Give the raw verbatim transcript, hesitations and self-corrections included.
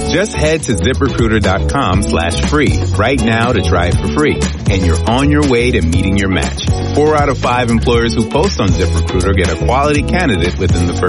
Just head to ZipRecruiter.com slash free right now to try it for free. And you're on your way to meeting your match. Four out of five employers who post on ZipRecruiter get a quality candidate within the first